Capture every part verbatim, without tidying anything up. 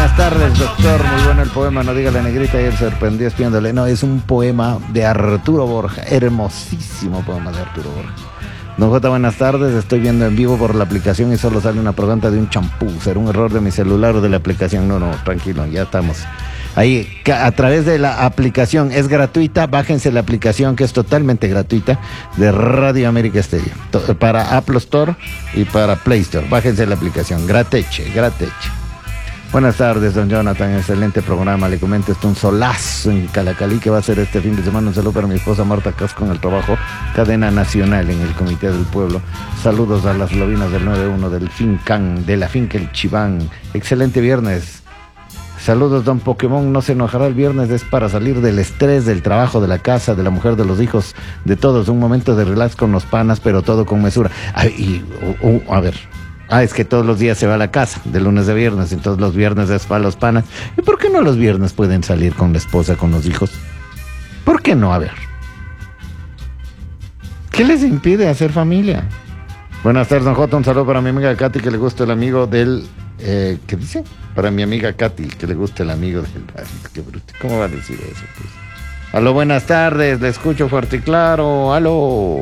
buenas tardes, doctor. Muy bueno el poema, no diga la negrita y él sorprendió espiándole. No, es un poema de Arturo Borja, hermosísimo poema de Arturo Borja. Don J, buenas tardes, estoy viendo en vivo por la aplicación y solo sale una pregunta de un champú. ¿Será un error de mi celular o de la aplicación? No, no, tranquilo, ya estamos. Ahí, a través de la aplicación, es gratuita, bájense la aplicación que es totalmente gratuita de Radio América Estéreo, para Apple Store y para Play Store, bájense la aplicación, grateche, grateche. Buenas tardes, don Jonathan, excelente programa, le comento, esto un solazo en Calacalí que va a ser este fin de semana. Un saludo para mi esposa Marta Casco en el trabajo, cadena nacional en el Comité del Pueblo. Saludos a las lobinas del nueve uno del Fincan, de la finca El Chiván. Excelente viernes. Saludos, don Pokémon, no se enojará el viernes, es para salir del estrés, del trabajo, de la casa, de la mujer, de los hijos, de todos, un momento de relax con los panas, pero todo con mesura. Ay, y, uh, uh, a ver, ah, es que todos los días se va a la casa, de lunes a viernes, entonces los viernes es para los panas. ¿Y por qué no los viernes pueden salir con la esposa, con los hijos? ¿Por qué no? A ver, ¿qué les impide hacer familia? Buenas tardes, don Jota, un saludo para mi amiga Katy, que le gusta el amigo del... Eh, ¿Qué dice? Para mi amiga Katy, que le gusta el amigo del... Ay, qué bruto. ¿Cómo va a decir eso? Pues? Aló, buenas tardes, le escucho fuerte y claro. Aló.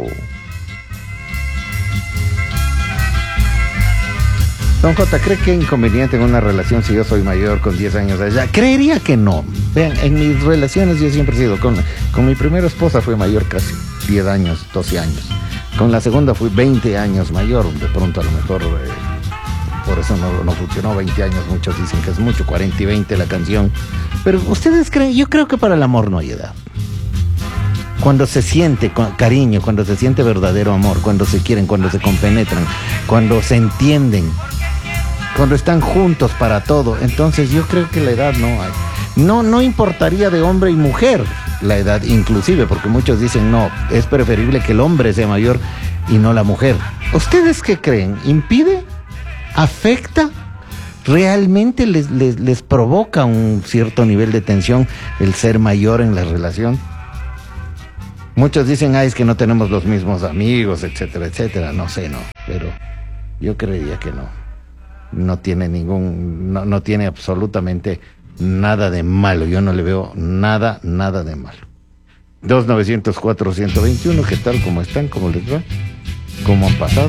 Don J, ¿cree que es inconveniente en una relación si yo soy mayor con diez años allá? Creería que no. Vean, en mis relaciones yo siempre he sido con... Con mi primera esposa fui mayor casi diez años, doce años. Con la segunda fui veinte años mayor. De pronto a lo mejor... Eh, por eso no, no funcionó veinte años, muchos dicen que es mucho, cuarenta y veinte la canción. Pero ustedes creen, yo creo que para el amor no hay edad. Cuando se siente cariño, cuando se siente verdadero amor, cuando se quieren, cuando se compenetran, cuando se entienden, cuando están juntos para todo, entonces yo creo que la edad no hay. No, no importaría de hombre y mujer la edad inclusive, porque muchos dicen no, es preferible que el hombre sea mayor y no la mujer. ¿Ustedes qué creen? ¿Impide? ¿Afecta? ¿Realmente les, les, les provoca un cierto nivel de tensión el ser mayor en la relación? Muchos dicen, ay, es que no tenemos los mismos amigos, etcétera, etcétera. No sé, no, pero yo creería que no. No tiene ningún, no, no tiene absolutamente nada de malo. Yo no le veo nada, nada de malo. dos nueve cero cuatro uno dos uno, ¿qué tal? ¿Cómo están? ¿Cómo les va? ¿Cómo han pasado?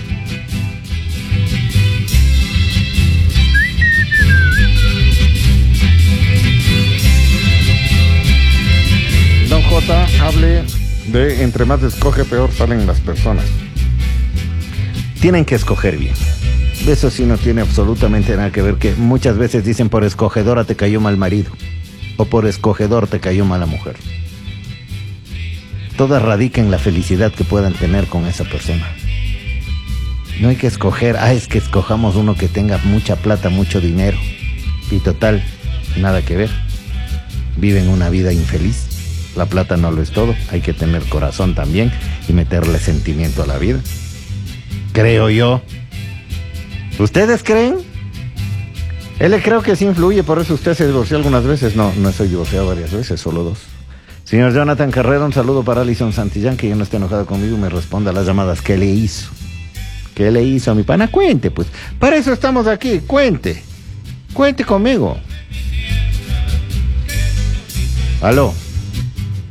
Don J, hable de entre más escoge, peor salen las personas. Tienen que escoger bien. Eso sí no tiene absolutamente nada que ver, que muchas veces dicen por escogedora te cayó mal marido o por escogedor te cayó mala mujer. Todas radica en la felicidad que puedan tener con esa persona. No hay que escoger, ah, es que escojamos uno que tenga mucha plata, mucho dinero y total, nada que ver. Viven una vida infeliz. La plata no lo es todo, hay que tener corazón también y meterle sentimiento a la vida. Creo yo. ¿Ustedes creen? Él creo que sí influye, por eso usted se divorció algunas veces. No, no soy divorciado varias veces, solo dos. Señor Jonathan Carrera, un saludo para Alison Santillán, que ya no está enojado conmigo y me responde a las llamadas. ¿Qué le hizo? ¿Qué le hizo a mi pana? Cuente, pues. Para eso estamos aquí, cuente. Cuente conmigo. Aló.